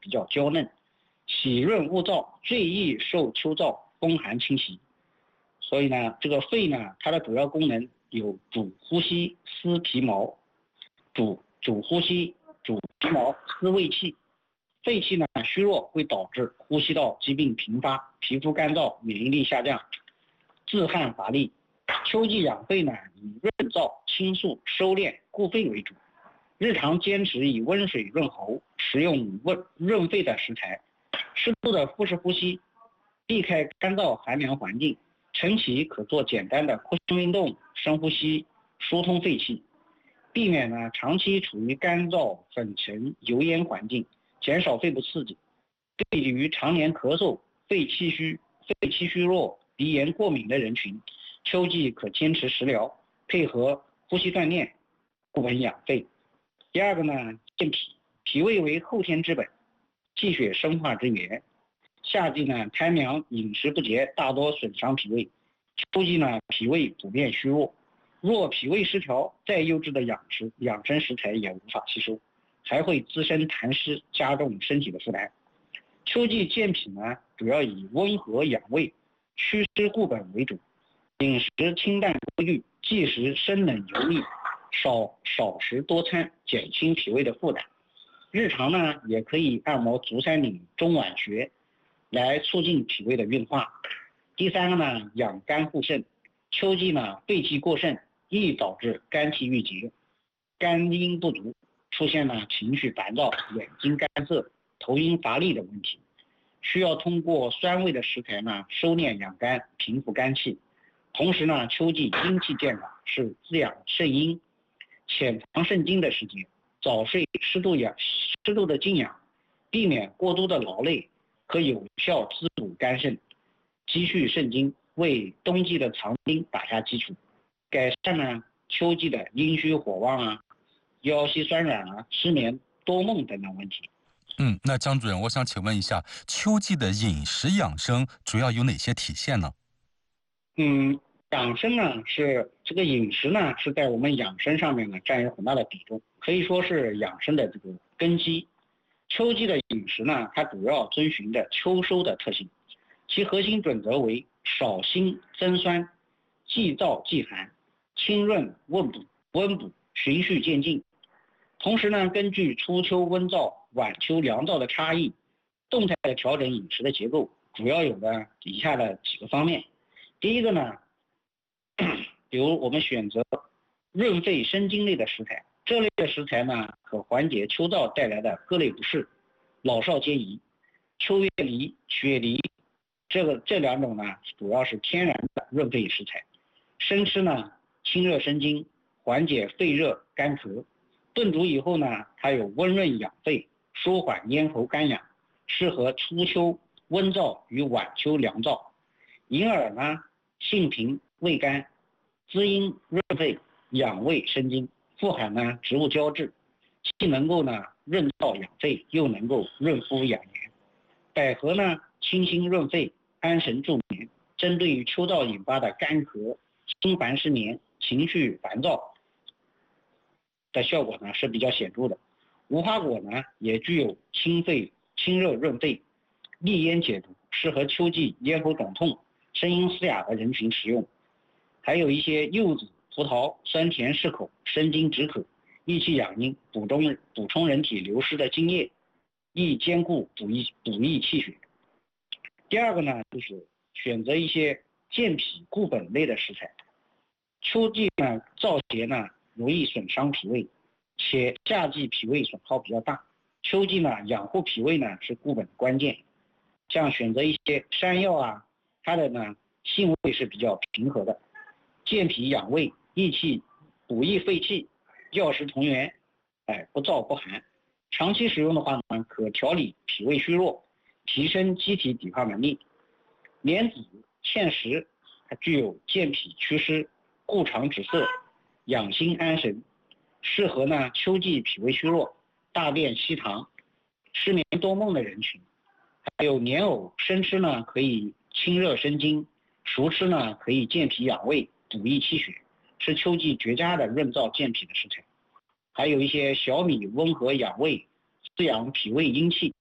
比较娇嫩，喜润恶燥，最易受秋燥风寒侵袭。所以呢，这个肺呢，它的主要功能有主呼吸、司皮毛，主呼吸、主皮毛、司胃气。肺气呢虚弱会导致呼吸道疾病频发，皮肤干燥，免疫力下降，自汗乏力。秋季养肺呢，以润燥、清肃、收敛、固肺为主。日常坚持以温水润喉，食用润肺的食材，适度的腹式呼吸，避开干燥寒凉环境。晨起可做简单的扩胸运动，深呼吸，疏通肺气，避免呢长期处于干燥、粉尘、油烟环境，减少肺部刺激。对于常年咳嗽、肺气虚弱、鼻炎过敏的人群，秋季可坚持食疗，配合呼吸锻炼，固本养肺。第二个呢，健脾，脾胃为后天之本，气血生化之源。夏季呢，贪凉饮食不节，大多损伤脾胃；秋季呢，脾胃普遍虚弱，若脾胃失调，再优质的养生食材也无法吸收，还会滋生痰湿，加重身体的负担。秋季健脾呢，主要以温和养胃、祛湿固本为主，饮食清淡多郁，忌食生冷油腻，少食多餐，减轻脾胃的负担。日常呢，也可以按摩足三里、中脘穴，来促进脾胃的运化。第三个呢，养肝护肾。秋季呢，肺气过盛，易导致肝气郁结，肝阴不足，出现了情绪烦躁、眼睛干涩、头晕乏力的问题。需要通过酸味的食材呢，收敛养肝，平复肝气。同时呢，秋季阴气健朗，是滋养肾阴、潜藏肾精的时节。早睡，适度的静养，避免过度的劳累，可有效滋补肝肾，积蓄肾精，为冬季的藏精打下基础，改善呢秋季的阴虚火旺啊、腰膝酸软啊、失眠多梦等等问题。 那张主任，我想请问一下，秋季的饮食养生主要有哪些体现呢？ 养生呢是这个饮食呢是在我们养生上面呢占有很大的比重，可以说是养生的这个根基。秋季的饮食呢，它主要遵循着秋收的特性，其核心准则为少辛增酸，忌燥忌寒，清润温补，循序渐进。同时呢，根据初秋温燥、晚秋凉燥的差异，动态的调整饮食的结构，主要有的以下的几个方面。第一个呢，比如我们选择润肺生津类的食材，这类的食材呢，可缓解秋燥带来的各类不适，老少皆宜。秋叶梨、雪梨，这两种呢，主要是天然的润肺食材。生吃呢，清热生津，缓解肺热干咳。炖煮以后呢，它有温润养肺、舒缓咽喉干痒，适合初秋温燥与晚秋凉燥。银耳呢，性平味甘，滋阴润肺，养胃生津，富含呢植物胶质，既能够呢润燥养肺，又能够润肤养颜。百合呢，清心润肺，安神助眠，针对于秋燥引发的干咳、心烦失眠、情绪烦躁的效果呢是比较显著的。无花果呢，也具有清热润肺、利咽解毒，适合秋季咽喉肿痛、声音嘶哑的人群食用。还有一些柚子、葡萄，酸甜适口，生津止渴，益气养阴，补充人体流失的津液，易兼顾补益气血。第二个呢，就是选择一些健脾固本类的食材。秋季呢，燥邪呢容易损伤脾胃，且夏季脾胃损耗比较大，秋季呢养护脾胃呢是固本的关键。像选择一些山药啊，它的呢性味是比较平和的，健脾养胃，补益肺气，药食同源，不燥不寒。长期使用的话呢，可调理脾胃虚弱，提升机体抵抗能力。莲子、芡实，它具有健脾祛湿、固肠止涩、养心安神，适合呢秋季脾胃虚弱、大便稀溏、失眠多梦的人群。还有莲藕生吃呢，可以清热生津；熟吃呢，可以健脾养胃、补益气血，是秋季绝佳的润燥健脾的食材。还有一些小米温和养胃，滋养脾胃阴气，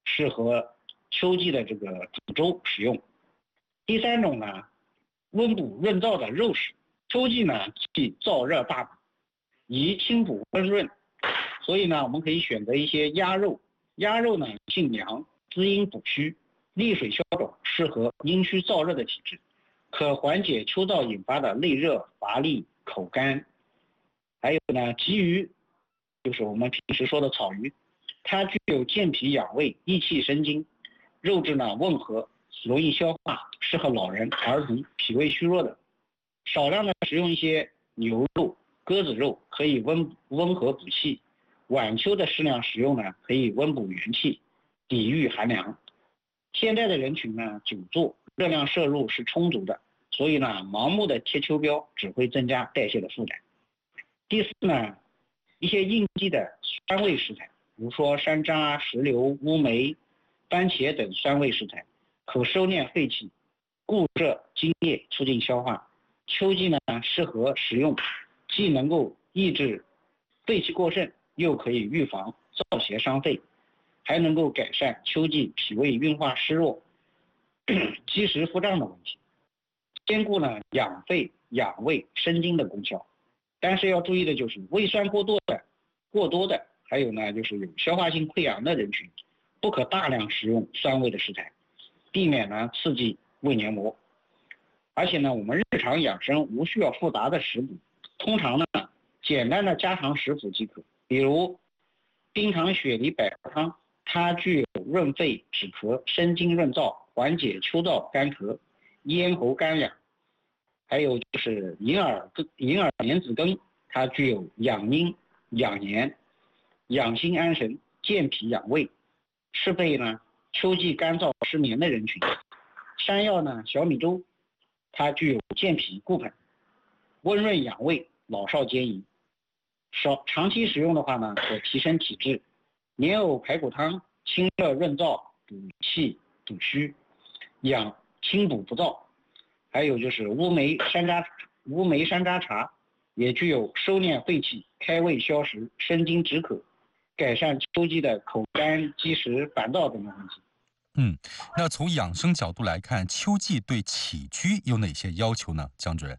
适合秋季的这个煮粥使用。第三种呢，温补润燥的肉食。秋季呢既燥热大补，宜清补温润，所以呢我们可以选择一些鸭肉。鸭肉呢性凉，滋阴补虚，利水消肿，适合阴虚燥热的体质，可缓解秋燥引发的内热、乏力、口干。还有呢，鲫鱼就是我们平时说的草鱼，它具有健脾养胃、益气生津，肉质呢温和，容易消化，适合老人、儿童、脾胃虚弱的。少量的食用一些牛肉、鸽子肉，可以温和补气。晚秋的适量食用呢，可以温补元气，抵御寒凉。现在的人群呢，久坐，热量摄入是充足的，所以呢，盲目的贴秋膘只会增加代谢的负担。第四呢，一些应季的酸味食材，比如说山楂、石榴、乌梅、番茄等酸味食材，可收敛肺气，固摄津液，促进消化。秋季呢，适合食用，既能够抑制肺气过盛，又可以预防燥邪伤肺，还能够改善秋季脾胃运化湿弱、积食腹胀的问题，兼顾呢养肺、养胃、生津的功效。但是要注意的就是胃酸过多的，还有呢就是有消化性溃疡的人群，不可大量食用酸味的食材，避免呢刺激胃黏膜。而且呢，我们日常养生无需要复杂的食补，通常呢简单的家常食补即可。比如冰糖雪梨百合汤，它具有润肺止咳、生津润燥、缓解秋燥干咳、咽喉干痒。还有就是银耳莲子羹，它具有养阴养颜、养心安神、健脾养胃，适配呢秋季干燥失眠的人群。山药呢小米粥，它具有健脾固本、温润养胃，老少皆宜。长期使用的话呢，可提升体质。莲藕排骨汤，清热润燥，补气补虚，清补不燥。还有就是乌梅山楂茶，也具有收敛肺气、开胃消食、生津止渴，改善秋季的口干、积食、烦躁等的问题。 那从养生角度来看，秋季对起居有哪些要求呢？江主任。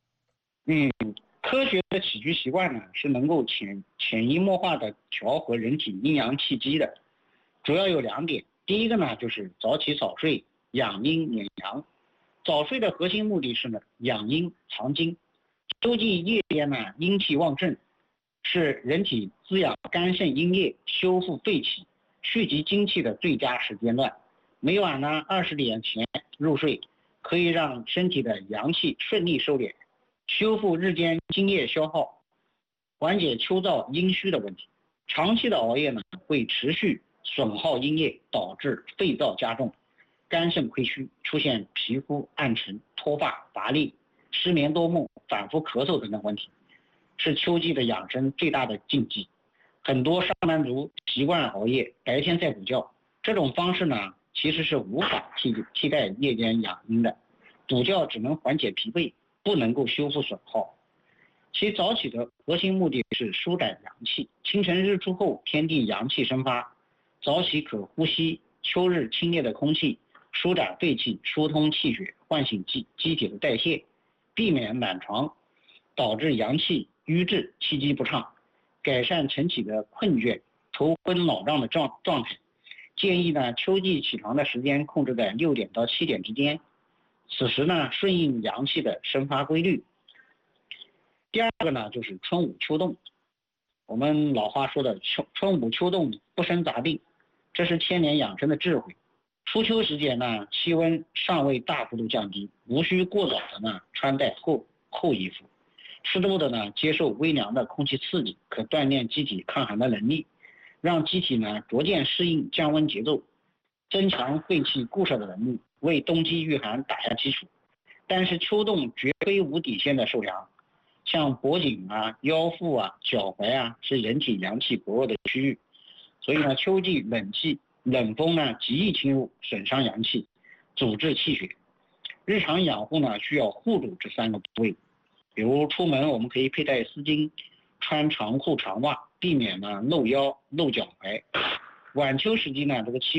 科学的起居习惯呢，是能够潜移默化的调和人体阴阳气机的，主要有2点。第一个呢，就是早起早睡，养阴敛阳。早睡的核心目的是呢，养阴藏精。秋季夜间呢，阴气旺盛，是人体滋养肝肾阴液、修复肺气、蓄积精气的最佳时间段。每晚呢20点前入睡，可以让身体的阳气顺利收敛，修复日间精液消耗，缓解秋燥阴虚的问题。长期的熬夜呢，会持续损耗阴液，导致肺燥加重，肝肾亏虚，出现皮肤暗沉、脱发、乏力、失眠多梦、反复咳嗽等等问题，是秋季的养生最大的禁忌。很多上班族习惯熬夜，白天再补觉，这种方式呢，其实是无法替代夜间养阴的。补觉只能缓解疲惫，不能够修复损耗。其早起的核心目的是舒展阳气。清晨日出后，天地阳气生发，早起可呼吸秋日清冽的空气，舒展肺气，疏通气血，唤醒机体的代谢，避免懒床，导致阳气瘀滞、气机不畅，改善晨起的困倦、头昏脑胀的状态。建议呢，秋季起床的时间控制在6点到7点之间，此时呢，顺应阳气的生发规律。第二个呢，就是春捂秋冻。我们老话说的春捂秋冻，不生杂病，这是千年养生的智慧。初秋时节呢，气温尚未大幅度降低，无需过早的呢穿戴厚衣服，适度的呢接受微凉的空气刺激，可锻炼机体抗寒的能力，让机体呢逐渐适应降温节奏，增强肺气固摄的能力，为冬季御寒打下基础。但是秋冻绝非无底线的受凉，像脖颈啊、腰腹啊、脚踝啊，是人体阳气薄弱的区域，所以呢，秋季冷风呢极易侵入，损伤阳气，阻滞气血。日常养护呢，需要护住这3个部位。比如出门我们可以佩戴丝巾，穿长裤长袜，避免呢露腰露脚踝。晚秋时期呢，这个气